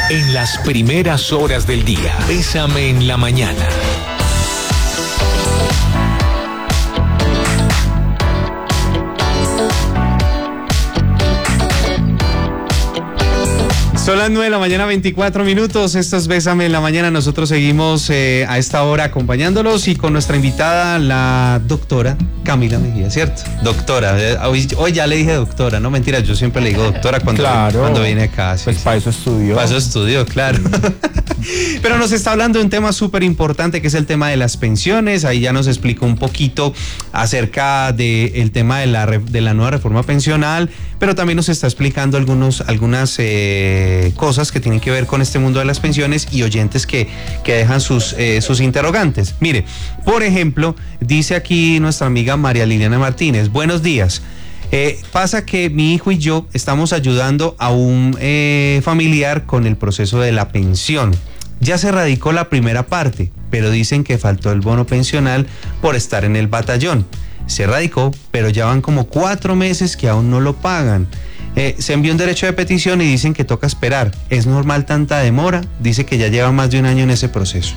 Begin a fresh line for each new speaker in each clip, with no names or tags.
En las primeras horas del día, Bésame en la mañana.
Son las 9 de la mañana, 24 minutos. Esto es Bésame en la mañana. Nosotros seguimos a esta hora acompañándolos y con nuestra invitada, la doctora Camila Mejía, ¿cierto? Doctora. Hoy ya le dije doctora, no mentiras, yo siempre le digo doctora cuando viene acá. Sí,
pues
sí.
para eso estudió.
Para eso estudió, claro. Pero nos está hablando de un tema súper importante que es el tema de las pensiones. Ahí ya nos explicó un poquito acerca del tema de la nueva reforma pensional, pero también nos está explicando algunas cosas que tienen que ver con este mundo de las pensiones y oyentes que dejan sus interrogantes. Mire, por ejemplo, dice aquí nuestra amiga María Liliana Martínez, buenos días. Pasa que mi hijo y yo estamos ayudando a un familiar con el proceso de la pensión. Ya se radicó la primera parte, pero dicen que faltó el bono pensional por estar en el batallón. Se radicó, pero ya van como 4 meses que aún no lo pagan. Se envió un derecho de petición y dicen que toca esperar. ¿Es normal tanta demora? Dice que ya lleva más de un año en ese proceso.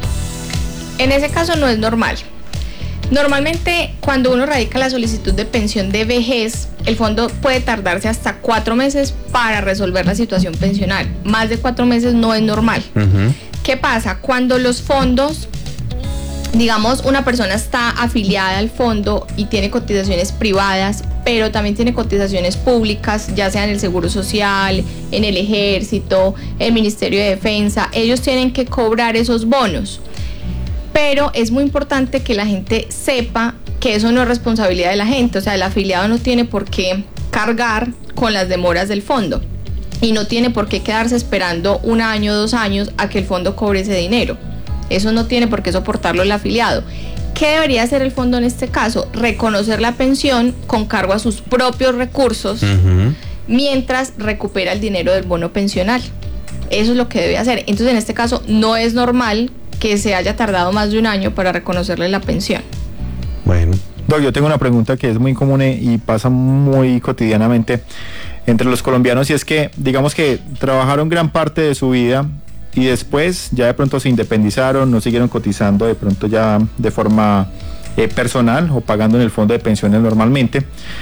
En ese caso no es normal. Normalmente cuando uno radica la solicitud de pensión de vejez, el fondo puede tardarse hasta 4 meses para resolver la situación pensional. Más de 4 meses no es normal.
Uh-huh.
¿Qué pasa? Cuando los fondos, digamos, una persona está afiliada al fondo y tiene cotizaciones privadas, pero también tiene cotizaciones públicas, ya sea en el Seguro Social, en el Ejército, el Ministerio de Defensa, ellos tienen que cobrar esos bonos. Pero es muy importante que la gente sepa que eso no es responsabilidad de la gente, o sea, el afiliado no tiene por qué cargar con las demoras del fondo y no tiene por qué quedarse esperando 1 año, 2 años a que el fondo cobre ese dinero. Eso no tiene por qué soportarlo el afiliado. ¿Qué debería hacer el fondo en este caso? Reconocer la pensión con cargo a sus propios recursos, uh-huh, mientras recupera el dinero del bono pensional. Eso es lo que debe hacer. Entonces, en este caso, no es normal que se haya tardado más de 1 año para reconocerle la pensión.
Bueno.
Doc, yo tengo una pregunta que es muy común y pasa muy cotidianamente entre los colombianos, y es que, digamos que trabajaron gran parte de su vida y después ya de pronto se independizaron, no siguieron cotizando de pronto ya de forma personal o pagando en el fondo de pensiones normalmente.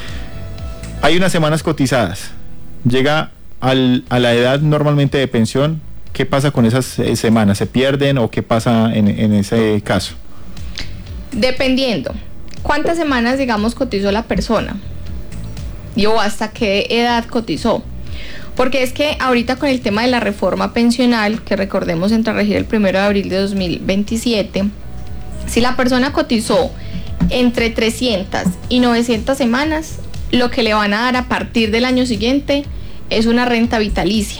Hay unas semanas cotizadas, llega a la edad normalmente de pensión. ¿Qué pasa con esas semanas? ¿Se pierden o qué pasa en ese caso?
Dependiendo. ¿Cuántas semanas, digamos, cotizó la persona? ¿O hasta qué edad cotizó? Porque es que ahorita con el tema de la reforma pensional, que recordemos entra a regir el 1 de abril de 2027, si la persona cotizó entre 300 y 900 semanas, lo que le van a dar a partir del año siguiente es una renta vitalicia.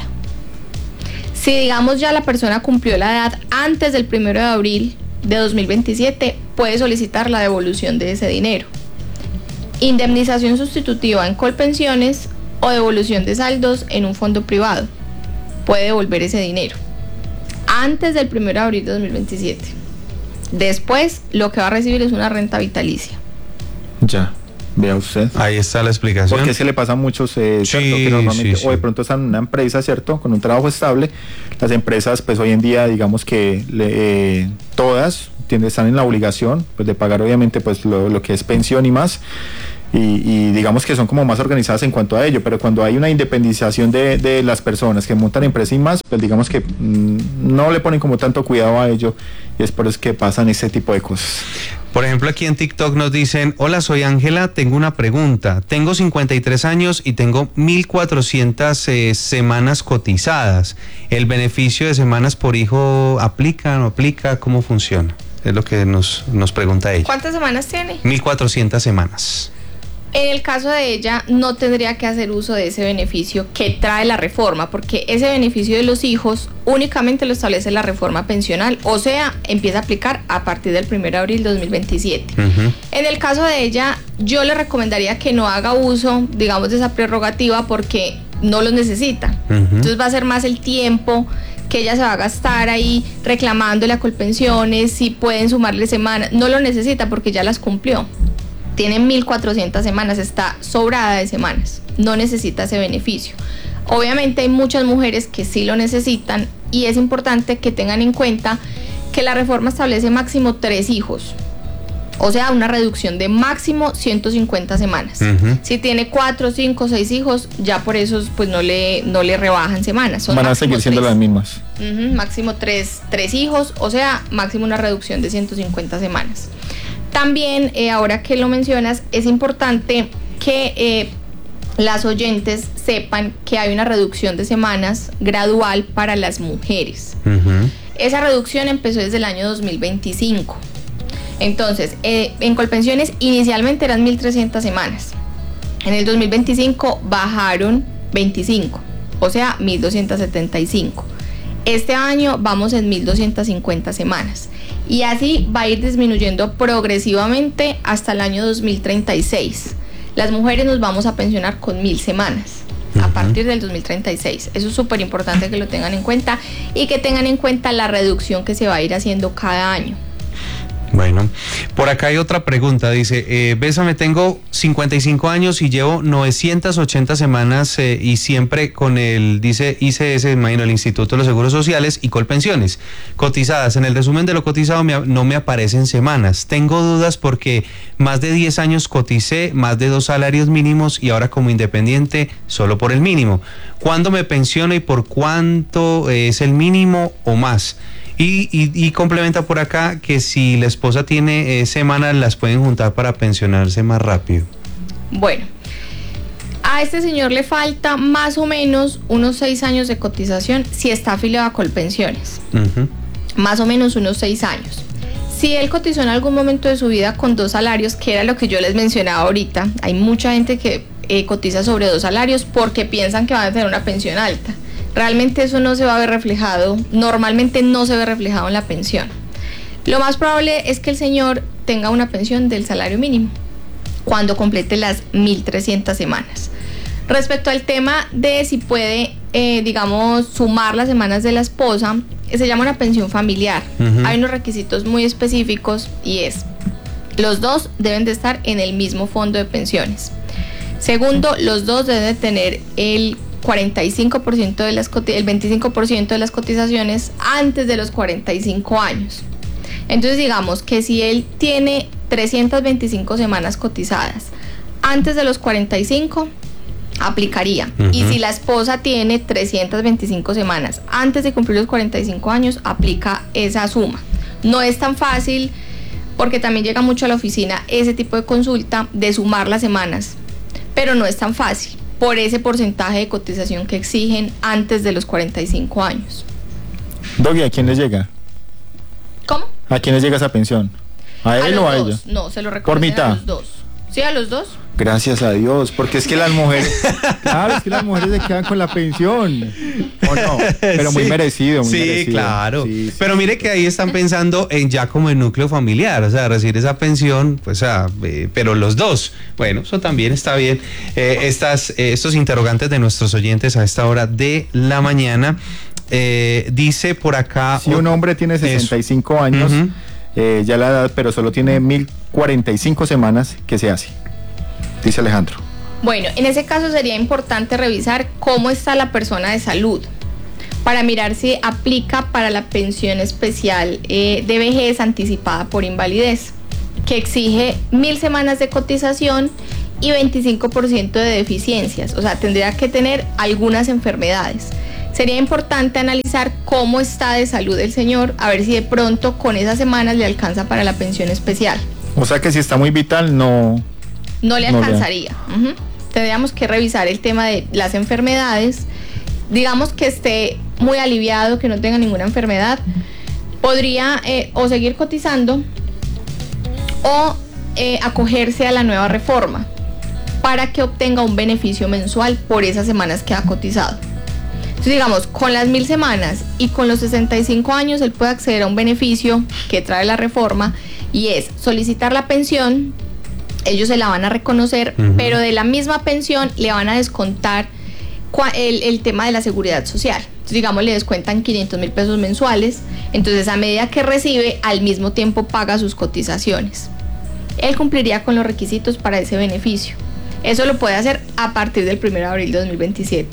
Si digamos ya la persona cumplió la edad antes del 1 de abril de 2027, puede solicitar la devolución de ese dinero. Indemnización sustitutiva en Colpensiones o devolución de saldos en un fondo privado. Puede devolver ese dinero antes del 1 de abril de 2027. Después, lo que va a recibir es una renta vitalicia.
Ya. Vea usted.
Ahí está la explicación.
Porque se le pasa a muchos, ¿cierto? Que normalmente, o de pronto están en una empresa, ¿cierto? Con un trabajo estable. Las empresas, pues hoy en día, digamos que todas están en la obligación, pues de pagar obviamente pues lo que es pensión y más. Y digamos que son como más organizadas en cuanto a ello, pero cuando hay una independización de las personas que montan empresa y más, pues digamos que no le ponen como tanto cuidado a ello, y es por eso que pasan ese tipo de cosas.
Por ejemplo, aquí en TikTok nos dicen, hola, soy Ángela, tengo una pregunta. Tengo 53 años y tengo 1.400 semanas cotizadas. ¿El beneficio de semanas por hijo aplica, no aplica? ¿Cómo funciona? Es lo que nos pregunta ella.
¿Cuántas semanas tiene?
1.400 semanas.
En el caso de ella, no tendría que hacer uso de ese beneficio que trae la reforma, porque ese beneficio de los hijos únicamente lo establece la reforma pensional, o sea, empieza a aplicar a partir del 1 de abril de 2027. Uh-huh. En el caso de ella, yo le recomendaría que no haga uso, digamos, de esa prerrogativa porque no los necesita. Uh-huh. Entonces va a ser más el tiempo que ella se va a gastar ahí reclamándole a Colpensiones, si pueden sumarle semanas. No lo necesita porque ya las cumplió. Tiene 1.400 semanas, está sobrada de semanas, no necesita ese beneficio. Obviamente hay muchas mujeres que sí lo necesitan y es importante que tengan en cuenta que la reforma establece máximo 3 hijos. O sea, una reducción de máximo 150 semanas. Si tiene 4, 5, 6 hijos, ya por eso pues no le rebajan semanas.
Van a seguir siendo
3.
las mismas.
Máximo 3 hijos, o sea, máximo una reducción de 150 semanas. También, ahora que lo mencionas, es importante que las oyentes sepan que hay una reducción de semanas gradual para las mujeres. Esa reducción empezó desde el año 2025. Entonces, en Colpensiones inicialmente eran 1.300 semanas. En el 2025 bajaron 25, o sea, 1.275. Este año vamos en 1.250 semanas. Y así va a ir disminuyendo progresivamente hasta el año 2036. Las mujeres nos vamos a pensionar con 1.000 semanas a partir del 2036. Eso es súper importante que lo tengan en cuenta y que tengan en cuenta la reducción que se va a ir haciendo cada año.
Bueno, por acá hay otra pregunta, dice, Bésame, tengo 55 años y llevo 980 semanas y siempre con el, dice ICS, imagino, el Instituto de los Seguros Sociales y Colpensiones, cotizadas. En el resumen de lo cotizado no me aparecen semanas. Tengo dudas porque más de 10 años coticé, más de 2 salarios mínimos y ahora como independiente solo por el mínimo. ¿Cuándo me pensiono y por cuánto es el mínimo o más? Y complementa por acá que si la esposa tiene semanas, las pueden juntar para pensionarse más rápido.
Bueno, a este señor le falta más o menos unos 6 años de cotización si está afiliado a Colpensiones. Más o menos unos 6 años. Si él cotizó en algún momento de su vida con 2 salarios, que era lo que yo les mencionaba ahorita, hay mucha gente que cotiza sobre 2 salarios porque piensan que van a tener una pensión alta. Realmente eso no se va a ver reflejado, normalmente no se ve reflejado en la pensión. Lo más probable es que el señor tenga una pensión del salario mínimo cuando complete las 1.300 semanas. Respecto al tema de si puede, digamos, sumar las semanas de la esposa, se llama una pensión familiar. Hay unos requisitos muy específicos y es, los dos deben de estar en el mismo fondo de pensiones. Segundo, los dos deben de tener el 45% de el 25% de las cotizaciones antes de los 45 años. Entonces digamos que si él tiene 325 semanas cotizadas antes de los 45, aplicaría. Y si la esposa tiene 325 semanas antes de cumplir los 45 años, aplica esa suma. No es tan fácil porque también llega mucho a la oficina ese tipo de consulta de sumar las semanas, pero no es tan fácil por ese porcentaje de cotización que exigen antes de los 45 años.
Doggy, ¿a quién les llega?
¿Cómo?
¿A quién les llega esa pensión? ¿A él o a ella?
No, se lo
¿Por
reconocen
mitad?
a los dos. ¿Sí, a los dos?
Gracias a Dios, porque es que las mujeres, claro, es que las mujeres se quedan con la pensión, ¿o no? Pero muy
Sí.
merecido, muy merecido.
Sí, claro.
Sí.
Pero mire que ahí están pensando en ya como el núcleo familiar, o sea, recibir esa pensión, pues, pero los dos. Bueno, eso también está bien. Estos interrogantes de nuestros oyentes a esta hora de la mañana. Dice por acá...
Si un hombre tiene 65 años, ya la edad, pero solo tiene 1.045 semanas, ¿qué se hace? Dice Alejandro.
Bueno, en ese caso sería importante revisar cómo está la persona de salud para mirar si aplica para la pensión especial de vejez anticipada por invalidez, que exige 1.000 semanas de cotización y 25% de deficiencias, o sea, tendría que tener algunas enfermedades. Sería importante analizar cómo está de salud el señor, a ver si de pronto con esas semanas le alcanza para la pensión especial.
O sea que si está muy vital, no
le alcanzaría. Tendríamos que revisar el tema de las enfermedades. Digamos que esté muy aliviado, que no tenga ninguna enfermedad, podría o seguir cotizando o acogerse a la nueva reforma para que obtenga un beneficio mensual por esas semanas que ha cotizado. Entonces, digamos, con las 1.000 semanas y con los 65 años, él puede acceder a un beneficio que trae la reforma y es solicitar la pensión. Ellos se la van a reconocer, pero de la misma pensión le van a descontar el tema de la seguridad social. Entonces, digamos, le descuentan 500.000 pesos mensuales. Entonces, a medida que recibe, al mismo tiempo paga sus cotizaciones. Él cumpliría con los requisitos para ese beneficio. Eso lo puede hacer a partir del 1 de abril de 2027.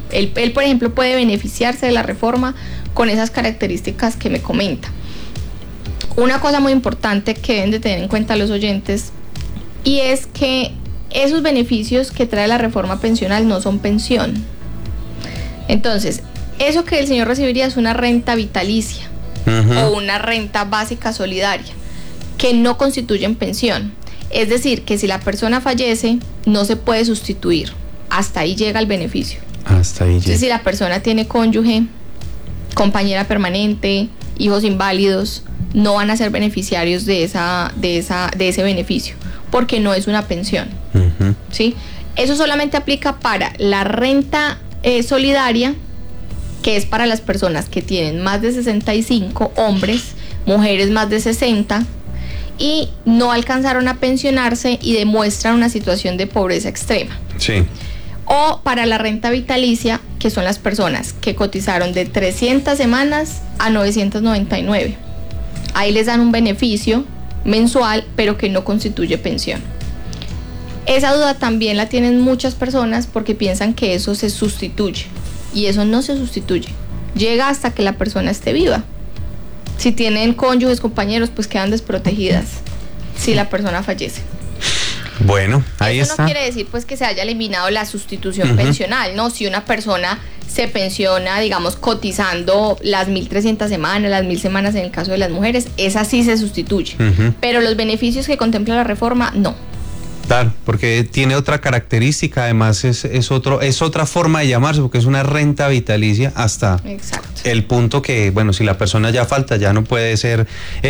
Él, por ejemplo, puede beneficiarse de la reforma con esas características que me comenta. Una cosa muy importante que deben de tener en cuenta los oyentes, y es que esos beneficios que trae la reforma pensional no son pensión. Entonces, eso que el señor recibiría es una renta vitalicia o una renta básica solidaria, que no constituyen pensión. Es decir, que si la persona fallece, no se puede sustituir. Hasta ahí llega el beneficio.
Hasta ahí llega.
Entonces, si la persona tiene cónyuge, compañera permanente, hijos inválidos, no van a ser beneficiarios de ese beneficio, porque no es una pensión. ¿Sí? Eso solamente aplica para la renta solidaria, que es para las personas que tienen más de 65, hombres, mujeres más de 60, y no alcanzaron a pensionarse y demuestran una situación de pobreza extrema.
Sí.
O para la renta vitalicia, que son las personas que cotizaron de 300 semanas a 999. Ahí les dan un beneficio mensual, pero que no constituye pensión. Esa duda también la tienen muchas personas porque piensan que eso se sustituye, y eso no se sustituye. Llega hasta que la persona esté viva. Si tienen cónyuges, compañeros, pues quedan desprotegidas si la persona fallece.
Bueno, ahí
eso
está.
No quiere decir pues que se haya eliminado la sustitución pensional, ¿no? Si una persona se pensiona, digamos, cotizando las 1.300 semanas, las 1.000 semanas en el caso de las mujeres, esa sí se sustituye. Pero los beneficios que contempla la reforma, no.
Claro, porque tiene otra característica, además es otra forma de llamarse, porque es una renta vitalicia hasta
Exacto.
el punto que, bueno, si la persona ya falta, ya no puede ser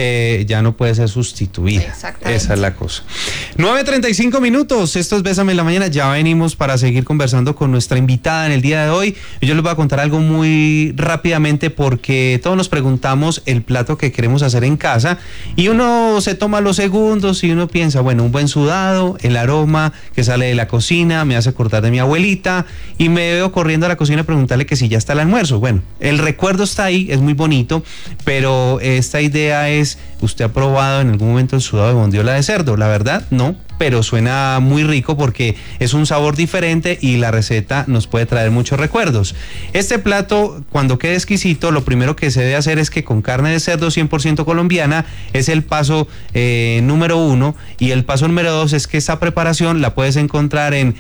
sustituida.
Exactamente.
Esa es la cosa. 9:35 minutos, esto es Bésame en la Mañana, ya venimos para seguir conversando con nuestra invitada en el día de hoy. Yo les voy a contar algo muy rápidamente porque todos nos preguntamos el plato que queremos hacer en casa y uno se toma los segundos y uno piensa, bueno, un buen sudado, el aroma que sale de la cocina me hace acordar de mi abuelita y me veo corriendo a la cocina a preguntarle que si ya está el almuerzo. Bueno, el recuerdo está ahí, es muy bonito, pero esta idea es, ¿usted ha probado en algún momento el sudado de bondiola de cerdo? La verdad, no, pero suena muy rico porque es un sabor diferente y la receta nos puede traer muchos recuerdos. Este plato, cuando quede exquisito, lo primero que se debe hacer es que con carne de cerdo 100% colombiana es el paso número 1, y el paso número 2 es que esta preparación la puedes encontrar en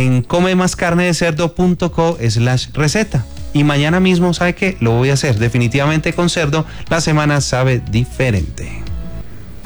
comemascarnedecerdo.co/receta. Y mañana mismo, ¿sabe qué? Lo voy a hacer definitivamente con cerdo. La semana sabe diferente.